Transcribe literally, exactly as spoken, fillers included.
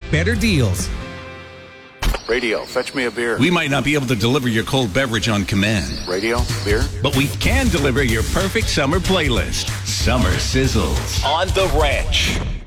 better deals. Radio, fetch me a beer. We might not be able to deliver your cold beverage on command. Radio, beer. But we can deliver your perfect summer playlist. Summer Sizzles on The Ranch.